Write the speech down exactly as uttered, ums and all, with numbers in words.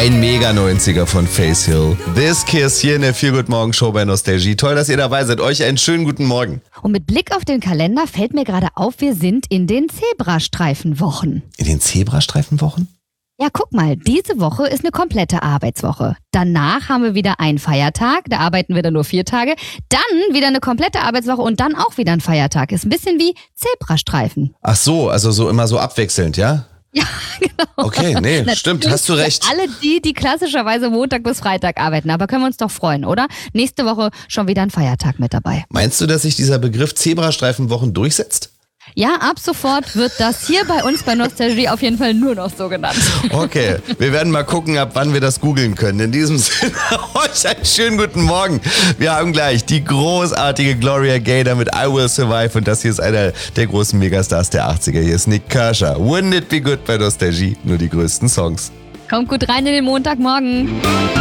Ein Mega-neunziger von Face Hill. This Kiss hier in der Feel Good Morgen Show bei Nostalgie. Toll, dass ihr dabei seid. Euch einen schönen guten Morgen. Und mit Blick auf den Kalender fällt mir gerade auf, wir sind in den Zebrastreifenwochen. In den Zebrastreifenwochen? Ja, guck mal, diese Woche ist eine komplette Arbeitswoche. Danach haben wir wieder einen Feiertag, da arbeiten wir dann nur vier Tage. Dann wieder eine komplette Arbeitswoche und dann auch wieder ein Feiertag. Ist ein bisschen wie Zebrastreifen. Ach so, also so immer so abwechselnd, ja? Ja, genau. Okay, nee, stimmt, hast du recht. Alle die, die klassischerweise Montag bis Freitag arbeiten. Aber können wir uns doch freuen, oder? Nächste Woche schon wieder ein Feiertag mit dabei. Meinst du, dass sich dieser Begriff Zebrastreifenwochen durchsetzt? Ja, ab sofort wird das hier bei uns bei Nostalgie auf jeden Fall nur noch so genannt. Okay, wir werden mal gucken, ab wann wir das googeln können. In diesem Sinne, euch einen schönen guten Morgen. Wir haben gleich die großartige Gloria Gaynor mit I Will Survive und das hier ist einer der großen Megastars der achtziger. Hier ist Nick Kershaw. Wouldn't it be good bei Nostalgie? Nur die größten Songs. Kommt gut rein in den Montagmorgen.